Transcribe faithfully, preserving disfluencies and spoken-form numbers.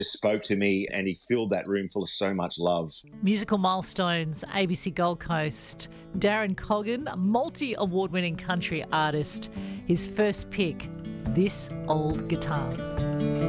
spoke to me and he filled that room full of so much love. Musical milestones, A B C Gold Coast. Darren Coggan, a multi-award-winning country artist. His first pick, This Old Guitar.